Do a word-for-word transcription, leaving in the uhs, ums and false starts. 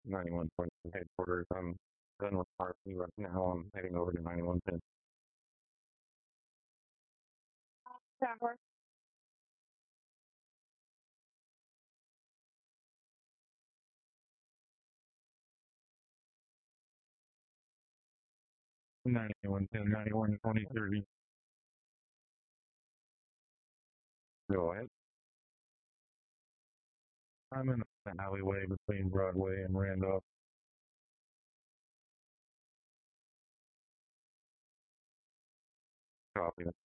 ninety-one point two headquarters. I'm done with Parsley right now. I'm heading over to ninety-one Penn. Tower. ninety-one Penn, ninety-one twenty thirty. Go ahead. I'm in the alleyway between Broadway and Randolph. Copy.